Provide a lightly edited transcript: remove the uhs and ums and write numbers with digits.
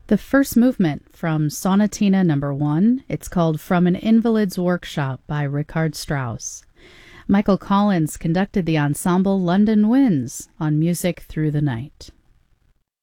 The first movement from Sonatina No. 1. It's called From an Invalid's Workshop by Richard Strauss. Michael Collins conducted the ensemble London Winds on Music Through the Night.